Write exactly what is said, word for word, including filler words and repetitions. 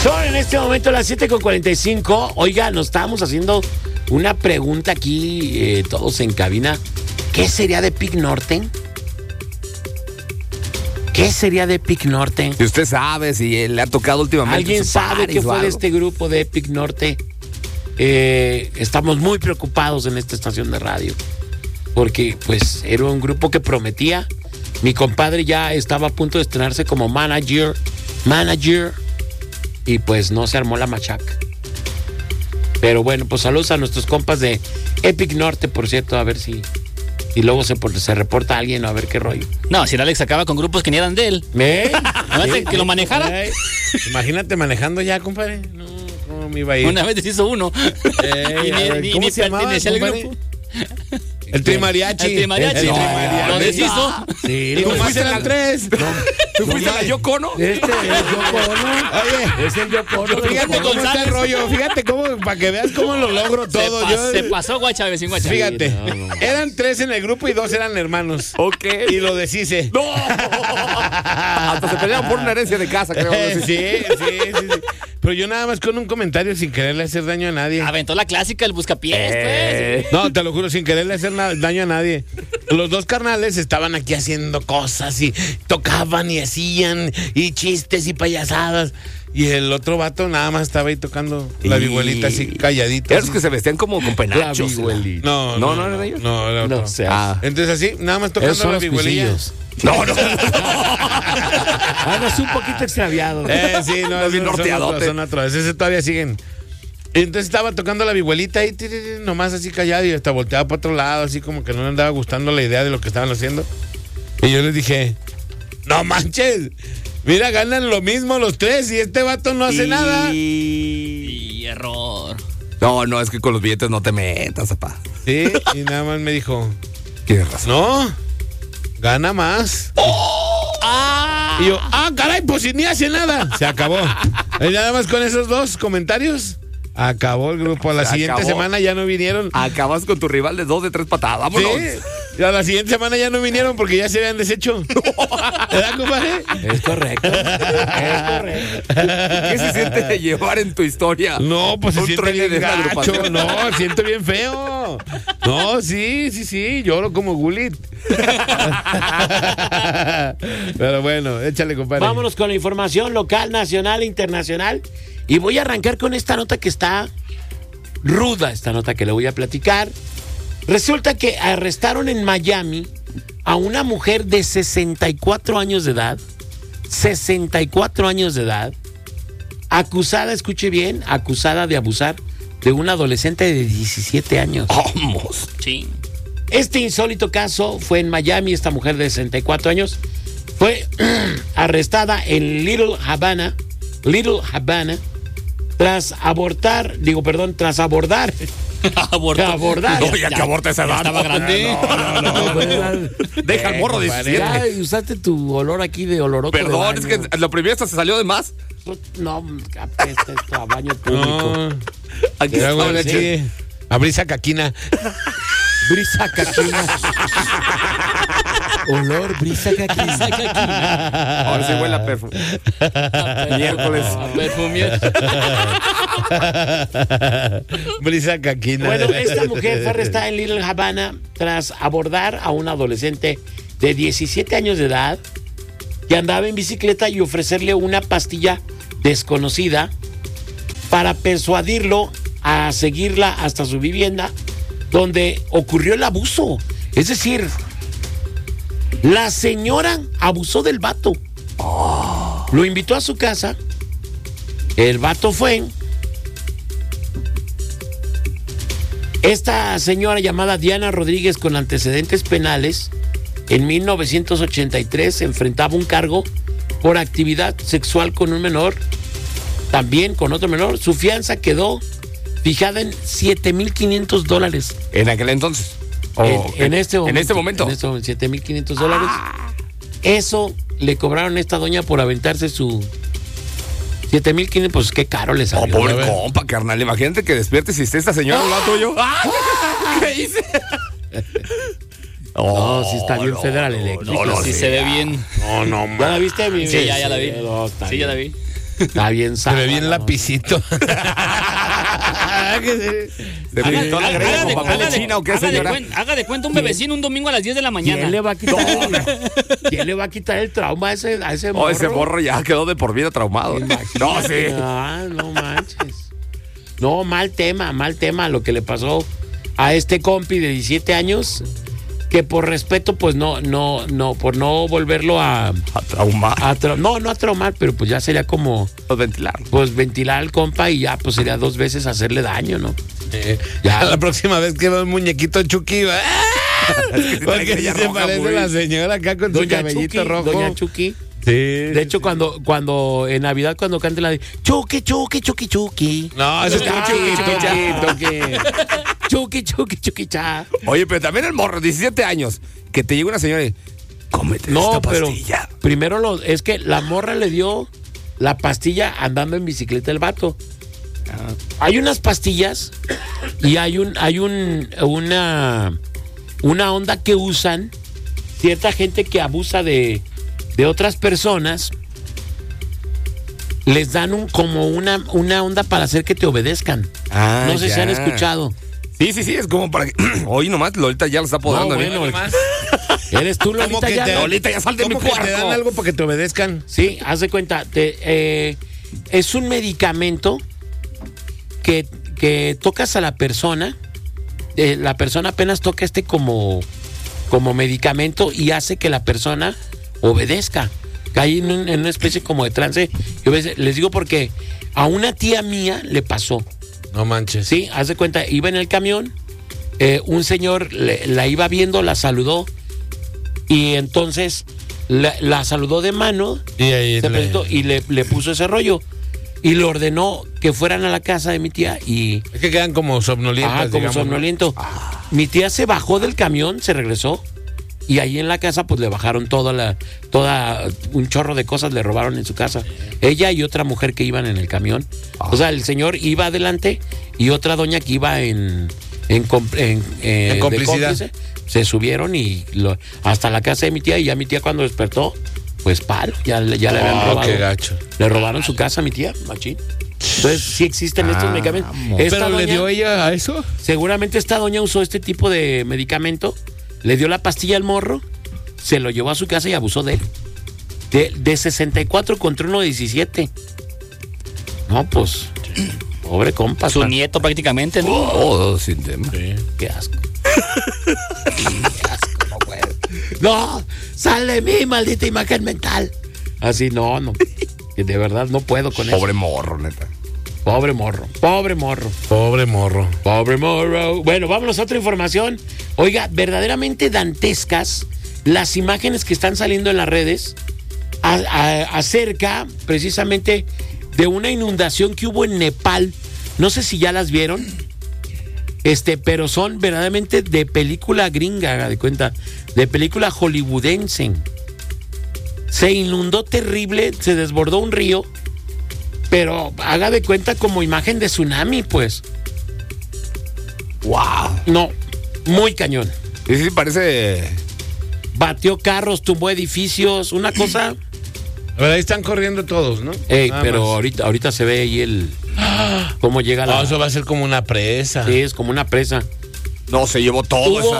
Son en este momento las siete con cuarenta y cinco. Oiga, nos estábamos haciendo una pregunta aquí, eh, todos en cabina. ¿Qué sería de Pic Norte? ¿Qué sería de Epic Norte? Si usted sabe, si le ha tocado últimamente. ¿Alguien sabe qué fue de este grupo de Epic Norte? Eh, estamos muy preocupados en esta estación de radio. Porque, pues, era un grupo que prometía. Mi compadre ya estaba a punto de estrenarse como manager. Manager. Y pues no se armó la machaca. Pero bueno, pues saludos a nuestros compas de Epic Norte, por cierto, a ver si. Y luego se, se reporta a alguien a ver qué rollo. No, si el Alex acaba con grupos que ni eran de él. ¿Eh? Imagínate que lo manejara. ¿Eh? Imagínate manejando ya, compadre. No, ¿cómo me iba a ir? Una vez hizo uno. Eh, y ni, ver, ni, ¿cómo ni se llamaba, pertenecía al compadre? grupo. El Trimariachi. El Trimariachi. El No, Trimariachi. lo deshizo. Sí, Y lo nomás eran tres. ¿Tú fuiste a la Yoko Ono? Este es el Yoko Ono. Oye, Es el Yoko Ono. fíjate cómo está el rollo. Fíjate cómo, para que veas cómo lo logro Se, todo. pas- Yo, se pasó Guachávez sin Guachávez. fíjate, no, no, no. eran tres en el grupo y dos eran hermanos. Ok. Y lo deshice. ¡No! Hasta se pelearon por una herencia de casa, creo. Eh, sí, sí, sí, sí. Pero yo nada más con un comentario sin quererle hacer daño a nadie. Aventó la clásica, el buscapiés, Eh. No, te lo juro, sin quererle hacer na- daño a nadie. Los dos carnales estaban aquí haciendo cosas y tocaban y hacían y chistes y payasadas. Y el otro vato nada más estaba ahí tocando la Y- vihuelita así calladito. Esos así. que se vestían como con penachos. La vihuelita. No, No, no, no no, eran ellos. No, era No, otro. o sea. Ah. Entonces así, nada más Esos tocando son la los vihuelilla. cuisillos. No, no. Andas un poquito extraviado. Eh, sí, no, Estás bien son, son norteadote. otros, son otros. Ese todavía siguen. Entonces estaba tocando la vihuelita y tiriri, nomás así callado y hasta volteaba para otro lado, así como que no le andaba gustando la idea de lo que estaban haciendo. Y yo les dije, no manches, mira, ganan lo mismo los tres y este vato no hace Y- nada. Y error. No, no, es que con los billetes no te metas, papá. Sí, y nada más me dijo, Tienes razón. no, gana más. ¡Ah! Y yo, ah, caray, pues si ni hace nada. Se acabó. Y nada más con esos dos comentarios, acabó el grupo. A la Se siguiente acabó. semana ya no vinieron. Acabas con tu rival de dos de tres patadas. Vámonos. Sí, y a la siguiente semana ya no vinieron porque ya se habían deshecho. ¿Verdad, compadre? Es correcto. Es correcto. ¿Qué se siente llevar en tu historia? No, pues se un siente truene bien de esa gacho. agrupación? No, siento bien feo. No, sí, sí, sí, lloro como Gulit. Pero bueno, échale, compadre. Vámonos con la información local, nacional e internacional. Y voy a arrancar con esta nota que está ruda, esta nota que le voy a platicar. Resulta que arrestaron en Miami a una mujer de sesenta y cuatro años de edad. sesenta y cuatro años de edad. Acusada, escuche bien, acusada de abusar de un adolescente de diecisiete años. Vamos. Sí. Este insólito caso fue en Miami. Esta mujer de sesenta y cuatro años fue arrestada en Little Havana, Little Havana, tras abortar, digo, perdón, tras abordar, Abortó. abordar. No, ya que aborta esa edad. Estaba grande. No, no, no. Deja el morro de Ya diecisiete. usaste tu olor aquí de oloroco. de Perdón, es baño. que lo primero hasta se salió de más. No, apesta esto a baño público. No, Aquí era estaba bueno, la aquí, a brisa caquina. Brisa caquina. Olor, brisa caquina. Ahora sí huele a perfume. Miércoles. A perfumier. Brisa caquina. Bueno, esta mujer fue arrestada en Little Havana tras abordar a un adolescente de diecisiete años de edad que andaba en bicicleta y ofrecerle una pastilla desconocida para persuadirlo a seguirla hasta su vivienda donde ocurrió el abuso. Es decir, la señora abusó del vato. Lo invitó a su casa. El vato fue. Esta señora llamada Diana Rodríguez, con antecedentes penales, en mil novecientos ochenta y tres enfrentaba un cargo por actividad sexual con un menor, también con otro menor. Su fianza quedó fijada en siete mil quinientos dólares. En aquel entonces. En, Oh, en este momento. En este momento. En este momento, siete mil quinientos dólares. Eso le cobraron a esta doña por aventarse su siete mil quinientos, pues qué caro le Oh, salió. pobre A ver. compa, carnal. Imagínate que despiertes y esté esta señora al lado tuyo. ¿Qué hice? No, sí está bien no, Federal no, Electric. no, no, sí sí, se ve ya. bien. No, no, ¿Ya la man. viste? Mi- Sí, ya, ya la vi. No, está Sí, ya la bien. vi. Está bien Se ve bien sábado. lapicito. ¿Se pintó la Haga- greña haga con de- papel de haga de- china o qué, haga de señora? cuen- Haga de cuenta un bebecino un domingo a las diez de la mañana. ¿Quién le va a quitar el, ¿quién le va a quitar el trauma a ese, a ese morro? Oh, ese morro ya quedó de por vida traumado. No, sí. Ah, no manches. No, mal tema, mal tema lo que le pasó a este compi de diecisiete años, que por respeto, pues no, no, no, por no volverlo a, A traumar. a tra- no, no a traumar, pero pues ya sería como, A ventilar. pues ventilar al compa y ya, pues sería dos veces hacerle daño, ¿no? Eh, Ya. La próxima vez que veo un muñequito Chucky, va. Porque trae sí ella se roja, parece muy. la señora acá con su Doña cabellito Chucky, rojo. Doña Chucky. Sí. De hecho, cuando, cuando en Navidad, cuando cante la de Chucky, Chucky, Chucky, Chucky. No, ese es Chucky, Chucky, Chucky, Chucky. Chucky, Chucky, Chucky, Chucky, cha. Oye, pero también el morro, diecisiete años, que te llega una señora y cómete No, esta pero pastilla. primero lo, es que la morra le dio la pastilla andando en bicicleta el vato. Hay unas pastillas y hay un, hay un, una, una onda que usan cierta gente que abusa de, de otras personas. Les dan un, como una, una onda para hacer que te obedezcan. Ah, No sé si ya. han escuchado. Sí, sí, sí, es como para que. Hoy nomás, Lolita ya lo está apoderando. No, bien. bueno, Eres tú, ¿Cómo Lolita, que ya. te- Lolita, ya sal de mi ¿Cómo que te dan cuarto. algo para que te obedezcan? Sí, haz de cuenta, te, eh, es un medicamento que, que tocas a la persona, eh, la persona apenas toca este como, como medicamento y hace que la persona obedezca, cae en, un- en una especie como de trance. Yo a veces les digo porque a una tía mía le pasó, No manches. sí, haz de cuenta, iba en el camión, eh, un señor le- la iba viendo, la saludó y entonces la, la saludó de mano. Y ahí Se le- presentó y le, le puso ese rollo. Y le ordenó que fueran a la casa de mi tía y. Es que quedan como somnolientas, Ah, como digamos, ¿no? somnoliento. Mi tía se bajó del camión, se regresó. Y ahí en la casa, pues le bajaron toda la. toda un chorro de cosas le robaron en su casa. Ella y otra mujer que iban en el camión. O sea, el señor iba adelante y otra doña que iba en. en, com- en, eh, En de complicidad. cómplice. Se subieron y lo- hasta la casa de mi tía. Y ya mi tía, cuando despertó, pues palo, ya, le- ya le habían Oh, robado. qué gacho. Le robaron su casa a mi tía, machín. Entonces, sí existen estos Ah, medicamentos. mo- Esta ¿Pero le doña- dio ella a eso? Seguramente esta doña usó este tipo de medicamento, le dio la pastilla al morro, se lo llevó a su casa y abusó de él. De, de sesenta y cuatro contra uno de diecisiete. No, pues, pobre compa. Su pa- nieto prácticamente, ¿no? Oh, sin tema. Qué asco. Qué asco, no puedo. No, sale mi maldita imagen mental. Así, no, no. De verdad, no puedo con eso. Pobre morro, neta. Pobre morro, pobre morro. Pobre morro. Pobre morro. Bueno, vámonos a otra información. Oiga, verdaderamente dantescas las imágenes que están saliendo en las redes a- a- acerca precisamente de una inundación que hubo en Nepal. No sé si ya las vieron. Este, pero son verdaderamente de película gringa, haga de cuenta, de película hollywoodense. Se inundó terrible, se desbordó un río, pero haga de cuenta como imagen de tsunami, pues. Wow. No, muy cañón. Sí, sí, parece. Batió carros, tumbó edificios, una cosa. A ver, ahí están corriendo todos, ¿no? Ey, Nada pero más. ahorita, ahorita se ve ahí el cómo llega la. Ah, eso va a ser como una presa. Sí, es como una presa. No, se llevó todo Hubo- esa